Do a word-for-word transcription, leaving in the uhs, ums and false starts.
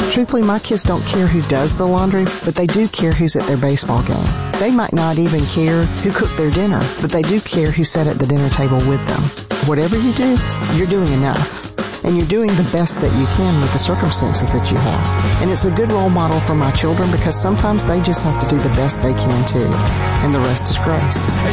Truthfully, my kids don't care who does the laundry, but they do care who's at their baseball game. They might not even care who cooked their dinner, but they do care who sat at the dinner table with them. Whatever you do, you're doing enough. And you're doing the best that you can with the circumstances that you have. And it's a good role model for my children because sometimes they just have to do the best they can too. And the rest is grace.